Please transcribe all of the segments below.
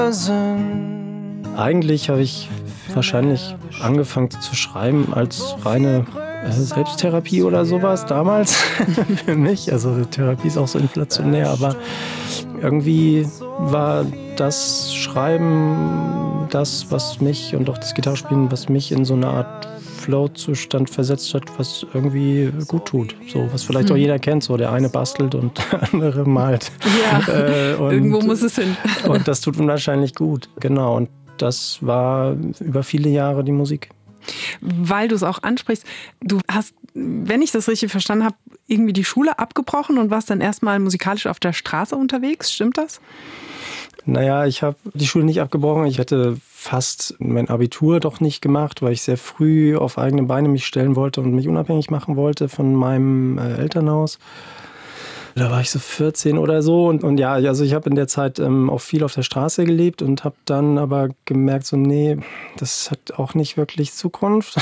Eigentlich habe ich wahrscheinlich angefangen zu schreiben als reine Selbsttherapie oder sowas damals für mich. Also Therapie ist auch so inflationär, aber irgendwie war das Schreiben das, was mich und auch das Gitarrespielen, was mich in so eine Art Flow-Zustand versetzt hat, was irgendwie gut tut. So, was vielleicht auch jeder kennt. So, der eine bastelt und der andere malt. Ja, irgendwo muss es hin. Und das tut unwahrscheinlich gut. Genau. Und das war über viele Jahre die Musik. Weil du es auch ansprichst, du hast, wenn ich das richtig verstanden habe, irgendwie die Schule abgebrochen und warst dann erstmal musikalisch auf der Straße unterwegs. Stimmt das? Naja, ich habe die Schule nicht abgebrochen. Ich hatte fast mein Abitur doch nicht gemacht, weil ich sehr früh auf eigene Beine mich stellen wollte und mich unabhängig machen wollte von meinem Elternhaus. Da war ich so 14 oder so und ja, also ich habe in der Zeit auch viel auf der Straße gelebt und habe dann aber gemerkt, so nee, das hat auch nicht wirklich Zukunft.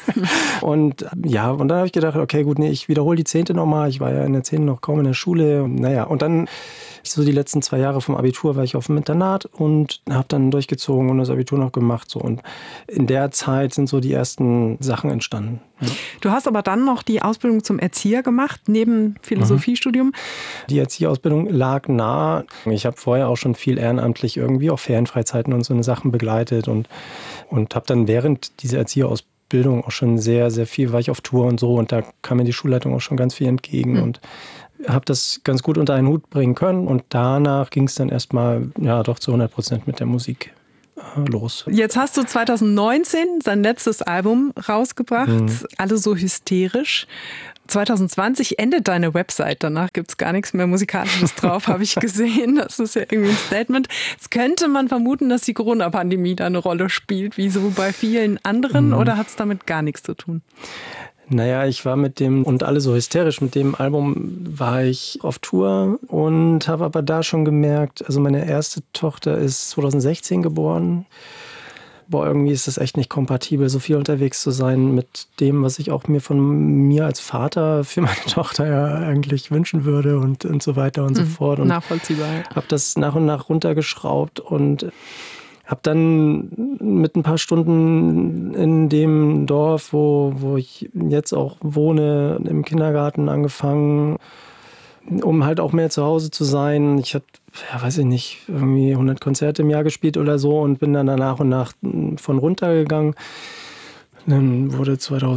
Und ja, und dann habe ich gedacht, okay, gut, nee, ich wiederhole die 10. nochmal. Ich war ja in der 10. noch kaum in der Schule. Und naja, und dann so die letzten 2 Jahre vom Abitur war ich auf dem Internat und habe dann durchgezogen und das Abitur noch gemacht. So. Und in der Zeit sind so die ersten Sachen entstanden. Ja. Du hast aber dann noch die Ausbildung zum Erzieher gemacht, neben Philosophiestudium. Die Erzieherausbildung lag nah. Ich habe vorher auch schon viel ehrenamtlich irgendwie auch Ferienfreizeiten und so eine Sachen begleitet und habe dann während dieser Erzieherausbildung auch schon sehr, sehr viel, war ich auf Tour und so und da kam mir die Schulleitung auch schon ganz viel entgegen und habe das ganz gut unter einen Hut bringen können und danach ging es dann erstmal ja doch zu 100% mit der Musik los. Jetzt hast du 2019 sein letztes Album rausgebracht, Alle so hysterisch. 2020 endet deine Website, danach gibt es gar nichts mehr Musikalisches drauf, habe ich gesehen. Das ist ja irgendwie ein Statement. Jetzt könnte man vermuten, dass die Corona-Pandemie da eine Rolle spielt, wie so bei vielen anderen, oder hat es damit gar nichts zu tun? Naja, ich war mit dem und alle so hysterisch. Mit dem Album war ich auf Tour und habe aber da schon gemerkt, also meine erste Tochter ist 2016 geboren. Boah, irgendwie ist das echt nicht kompatibel, so viel unterwegs zu sein mit dem, was ich auch mir von mir als Vater für meine Tochter ja eigentlich wünschen würde und so weiter und so fort. Und nachvollziehbar. habe das nach und nach runtergeschraubt und habe dann mit ein paar Stunden in dem Dorf, wo ich jetzt auch wohne, im Kindergarten angefangen, um halt auch mehr zu Hause zu sein. Ich habe, ja, weiß ich nicht, irgendwie 100 Konzerte im Jahr gespielt oder so und bin dann nach und nach von runtergegangen. Dann wurde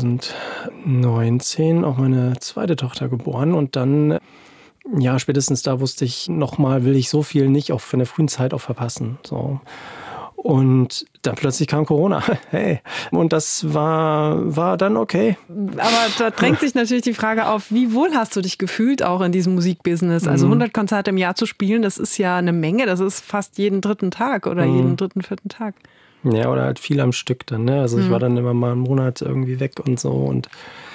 2019 auch meine zweite Tochter geboren und dann, ja, spätestens da wusste ich, nochmal will ich so viel nicht auch von der frühen Zeit auch verpassen. So. Und dann plötzlich kam Corona. Hey. Und das war dann okay. Aber da drängt sich natürlich die Frage auf, wie wohl hast du dich gefühlt auch in diesem Musikbusiness? Also 100 Konzerte im Jahr zu spielen, das ist ja eine Menge. Das ist fast jeden 3. Tag oder jeden 3., 4. Tag. Ja, oder halt viel am Stück dann. Ne? Also ich war dann immer mal einen Monat irgendwie weg und so. Und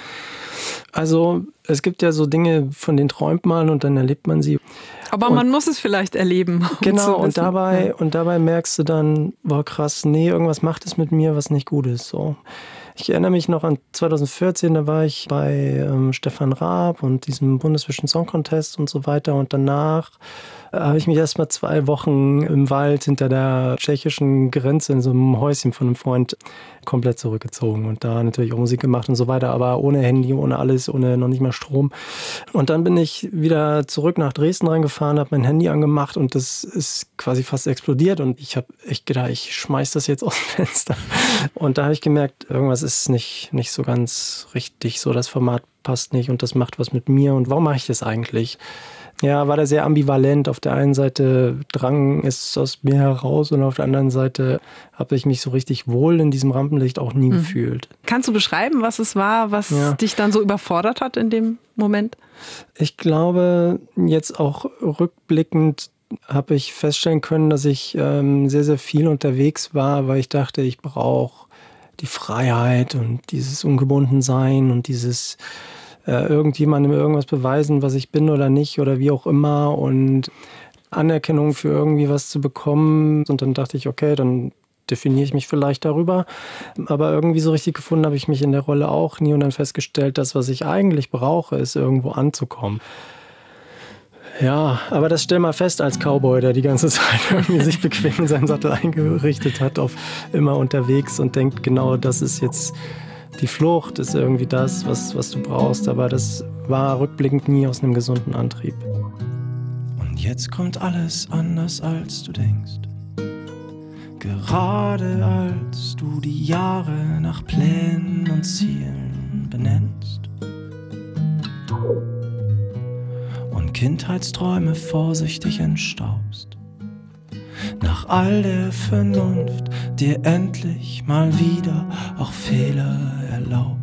also es gibt ja so Dinge, von denen träumt man und dann erlebt man sie. Aber man muss es vielleicht erleben. Genau, und dabei merkst du dann, boah krass, nee, irgendwas macht es mit mir, was nicht gut ist. So. Ich erinnere mich noch an 2014, da war ich bei Stefan Raab und diesem Bundesvision Song Contest und so weiter. Und danach habe ich mich erst mal 2 Wochen im Wald hinter der tschechischen Grenze in so einem Häuschen von einem Freund komplett zurückgezogen und da natürlich auch Musik gemacht und so weiter, aber ohne Handy, ohne alles, ohne noch nicht mal Strom. Und dann bin ich wieder zurück nach Dresden reingefahren, habe mein Handy angemacht und das ist quasi fast explodiert und ich habe echt gedacht, ich schmeiß das jetzt aus dem Fenster. Und da habe ich gemerkt, irgendwas ist nicht so ganz richtig, so das Format passt nicht und das macht was mit mir und warum mache ich das eigentlich? Ja, war da sehr ambivalent. Auf der einen Seite drang es aus mir heraus und auf der anderen Seite habe ich mich so richtig wohl in diesem Rampenlicht auch nie gefühlt. Kannst du beschreiben, was es war, was dich dann so überfordert hat in dem Moment? Ich glaube, jetzt auch rückblickend habe ich feststellen können, dass ich sehr, sehr viel unterwegs war, weil ich dachte, ich brauche die Freiheit und dieses Ungebundensein und dieses irgendjemandem irgendwas beweisen, was ich bin oder nicht oder wie auch immer und Anerkennung für irgendwie was zu bekommen. Und dann dachte ich, okay, dann definiere ich mich vielleicht darüber. Aber irgendwie so richtig gefunden habe ich mich in der Rolle auch nie und dann festgestellt, das, was ich eigentlich brauche, ist irgendwo anzukommen. Ja, aber das stell mal fest als Cowboy, der die ganze Zeit irgendwie sich bequem in seinen Sattel eingerichtet hat, auf immer unterwegs und denkt, genau das ist jetzt die Flucht, ist irgendwie das, was du brauchst. Aber das war rückblickend nie aus einem gesunden Antrieb. Und jetzt kommt alles anders, als du denkst. Gerade als du die Jahre nach Plänen und Zielen benennst und Kindheitsträume vorsichtig entstaubst, nach all der Vernunft dir endlich mal wieder auch Fehler erlaubst.